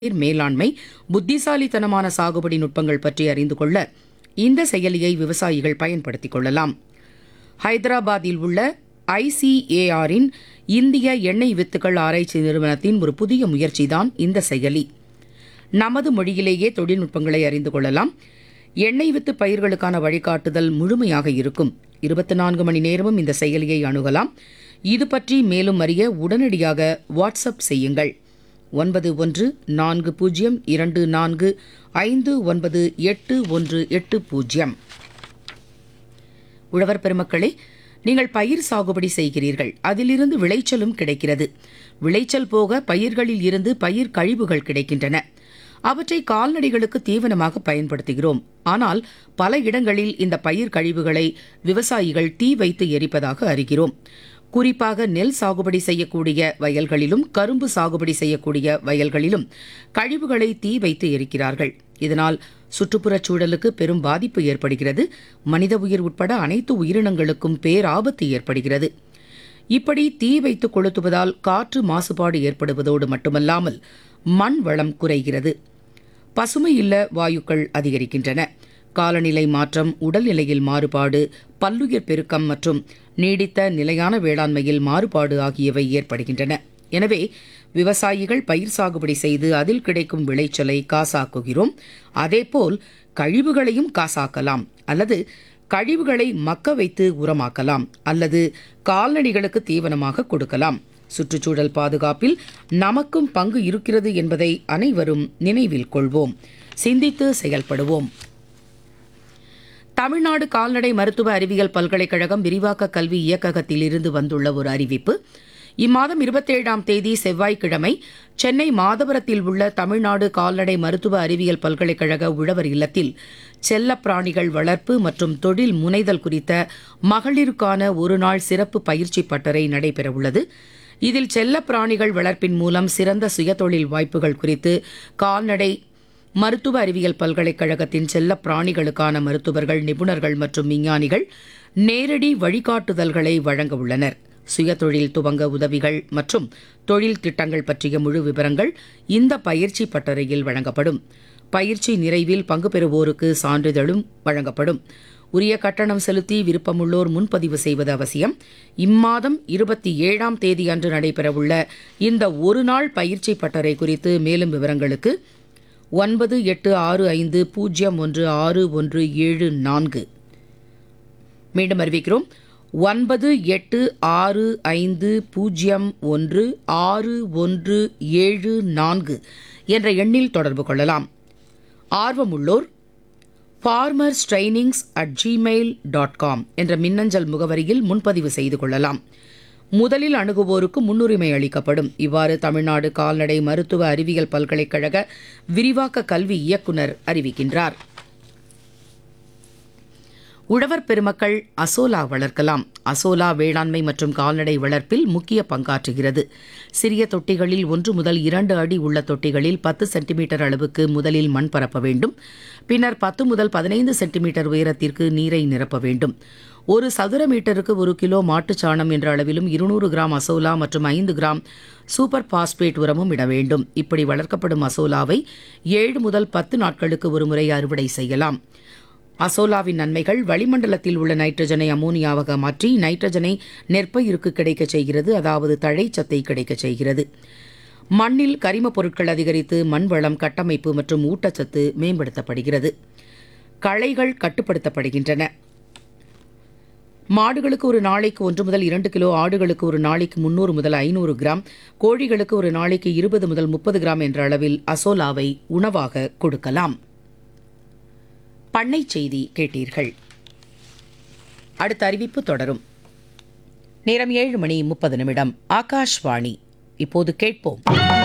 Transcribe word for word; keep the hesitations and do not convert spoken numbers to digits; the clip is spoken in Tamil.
நீர் மேலாண்மை, புத்திசாலித்தனமான சாகுபடி நுட்பங்கள் பற்றி அறிந்து கொள்ள இந்த செயலியை விவசாயிகள் பயன்படுத்திக் கொள்ளலாம். ஹைதராபாத்தில் உள்ள ஐசிஏஆரின் இந்திய எண்ணெய் வித்துகள் ஆராய்ச்சி நிறுவனத்தின் ஒரு புதிய முயற்சிதான் இந்த செயலி. நமது மொழியிலேயே தொழில்நுட்பங்களை அறிந்து கொள்ளலாம். எண்ணெய் வித்து பயிர்களுக்கான வழிகாட்டுதல் முழுமையாக இருக்கும். இருபத்தி நான்கு மணி நேரமும் இந்த செயலியை அணுகலாம். இது பற்றி மேலும் அறிய உடனடியாக வாட்ஸ்அப் செய்யுங்கள். ஒன்பது ஒன்று நான்கு பூஜ்ஜியம் இரண்டு நான்கு ஐந்து ஒன்பது எட்டு ஒன்று எட்டு பூஜ்ஜியம். உழவர் பெருமக்களே, நீங்கள் பயிர் சாகுபடி செய்கிறீர்கள். அதிலிருந்து விளைச்சலும் கிடைக்கிறது. விளைச்சல் போக பயிர்களில் இருந்து பயிர் கழிவுகள் கிடைக்கின்றன. அவற்றை கால்நடைகளுக்கு தீவனமாக பயன்படுத்துகிறோம். ஆனால் பல இடங்களில் இந்த பயிர் கழிவுகளை விவசாயிகள் தீ வைத்து எரிப்பதாக அறிகிறோம். குறிப்பாக நெல் சாகுபடி செய்யக்கூடிய வயல்களிலும் கரும்பு சாகுபடி செய்யக்கூடிய வயல்களிலும் கழிவுகளை தீ வைத்து எரிக்கிறார்கள். இதனால் சுற்றுப்புறச் சூழலுக்கு பெரும் பாதிப்பு ஏற்படுகிறது. மனித உயிர் உட்பட அனைத்து உயிரினங்களுக்கும் பேராபத்து ஏற்படுகிறது. இப்படி தீ வைத்து கொளுத்துவதால் காற்று மாசுபாடு ஏற்படுவதோடு மட்டுமல்லாமல் மண் வளம் குறைகிறது. பசுமையில்ல வாயுக்கள் அதிகரிக்கின்றன. காலநிலை மாற்றம், உடல்நிலையில் மாறுபாடு, பல்லுயிர் பெருக்கம் மற்றும் நீடித்த நிலையான வேளாண்மையில் மாறுபாடு ஆகியவை ஏற்படுகின்றன. எனவே விவசாயிகள் பயிர் சாகுபடி செய்து அதில் கிடைக்கும் விளைச்சலை காசாக்குகிறோம். அதேபோல் கழிவுகளையும் காசாக்கலாம். அல்லது கழிவுகளை மக்க வைத்து உரமாக்கலாம். அல்லது கால்நடைகளுக்கு தீவனமாக கொடுக்கலாம். சுற்றுச்சூழல் பாதுகாப்பில் நமக்கும் பங்கு இருக்கிறது என்பதை அனைவரும் நினைவில் கொள்வோம். சிந்தித்து செயல்படுவோம். தமிழ்நாடு கால்நடை மருத்துவ அறிவியல் பல்கலைக்கழகம் விரிவாக்க கல்வி இயக்ககத்தில் இருந்து வந்துள்ள ஒரு அறிவிப்பு. இம்மாதம் இருபத்தேழாம் தேதி செவ்வாய்க்கிழமை சென்னை மாதவரத்தில் உள்ள தமிழ்நாடு கால்நடை மருத்துவ அறிவியல் பல்கலைக்கழக உழவர் இல்லத்தில் செல்லப் பிராணிகள் வளர்ப்பு மற்றும் தொழில் முனைதல் குறித்த மகளிருக்கான ஒருநாள் சிறப்பு பயிற்சி பட்டறை நடைபெறவுள்ளது. இதில் செல்லப் பிராணிகள் வளர்ப்பின் மூலம் சிறந்த சுயதொழில் வாய்ப்புகள் குறித்து கால்நடை மருத்துவ அறிவியல் பல்கலைக்கழகத்தின் செல்லப் பிராணிகளுக்கான மருத்துவர்கள், நிபுணர்கள் மற்றும் விஞ்ஞானிகள் நேரடி வழிகாட்டுதல்களை வழங்க உள்ளனர். சுயதொழில் துவங்க உதவிகள் மற்றும் தொழில் திட்டங்கள் பற்றிய முழு விவரங்கள் இந்த பயிற்சி பட்டறையில் வழங்கப்படும். பயிற்சி நிறைவில் பங்கு பெறுவோருக்கு சான்றிதழும் வழங்கப்படும். உரிய கட்டணம் செலுத்தி விருப்பமுள்ளோர் முன்பதிவு செய்வது அவசியம். இம்மாதம் இருபத்தி ஏழாம் தேதி அன்று நடைபெறவுள்ள இந்த ஒருநாள் பயிற்சி பட்டறை குறித்து மேலும் விவரங்களுக்கு ஒன்பது எட்டு ஆறு ஐந்து பூஜ்ஜியம் ஒன்று ஆறு ஒன்று ஏழு நான்கு. மீண்டும் அறிவிக்கிறோம். ஒன்பது எட்டு ஆறு ஐந்து பூஜ்ஜியம் ஒன்று ஆறு ஒன்று ஏழு நான்கு என்ற எண்ணில் தொடர்பு கொள்ளலாம். ஆர்வமுள்ளோர் farmers trainings at Gmail dot com என்ற மின்னஞ்சல் முகவரியில் முன்பதிவு செய்து கொள்ளலாம். முதலில் அணுகுவோருக்கு முன்னுரிமை அளிக்கப்படும். இவ்வாறு தமிழ்நாடு கால்நடை மருத்துவ அறிவியல் பல்கலைக்கழக விரிவாக்க கல்வி இயக்குநர் அறிவிக்கின்றார். உழவர் பெருமக்கள் அசோலா வளர்க்கலாம். அசோலா வேளாண்மை மற்றும் கால்நடை வளர்ப்பில் முக்கிய பங்காற்றுகிறது. சிறிய தொட்டிகளில் ஒன்று முதல் இரண்டு அடி உள்ள தொட்டிகளில் பத்து சென்டிமீட்டர் அளவுக்கு முதலில் மண் பரப்ப வேண்டும். பின்னர் பத்து முதல் பதினைந்து சென்டிமீட்டர் உயரத்திற்கு நீரை நிரப்ப வேண்டும். ஒரு சதுர மீட்டருக்கு ஒரு கிலோ மாட்டுச்சாணம் என்ற அளவிலும் இருநூறு கிராம் அசோலா மற்றும் ஐந்து கிராம் சூப்பர் பாஸ்பேட் உரமும் இட வேண்டும். இப்படி வளர்க்கப்படும் அசோலாவை ஏழு முதல் பத்து நாட்களுக்கு ஒருமுறை அறுவடை செய்யலாம். அசோலாவின் நன்மைகள்: வளிமண்டலத்தில் உள்ள நைட்ரஜனை அமோனியாவாக மாற்றி நைட்ரஜனை நெற்பயிருக்கு கிடைக்கச் செய்கிறது. அதாவது தழைச்சத்தை கிடைக்கச் செய்கிறது. மண்ணில் கரிமப் பொருட்கள் அதிகரித்து மண் வளம், கட்டமைப்பு மற்றும் ஊட்டச்சத்து மேம்படுத்தப்படுகிறது. களைகள் கட்டுப்படுத்தப்படுகின்றன. மாடுகளுக்கு ஒரு நாளைக்கு ஒன்று முதல் இரண்டு கிலோ, ஆடுகளுக்கு ஒரு நாளைக்கு முன்னூறு முதல் ஐநூறு கிராம், கோழிகளுக்கு ஒரு நாளைக்கு இருபது முதல் முப்பது கிராம் என்ற அளவில் அசோலாவை உணவாக கொடுக்கலாம். பண்ணை செய்தி கேட்டீர்கள். அடுத்த அறிவிப்பு தொடரும். நேரம் ஏழு மணி முப்பது நிமிடம். ஆகாஷ்வாணி. இப்போது கேட்போம்.